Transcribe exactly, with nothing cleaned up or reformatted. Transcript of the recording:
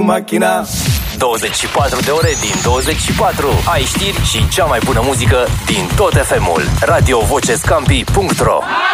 machina. douăzeci și patru de ore din douăzeci și patru. Ai știri și cea mai bună muzică din tot F M-ul. radio voce scampi punct ro.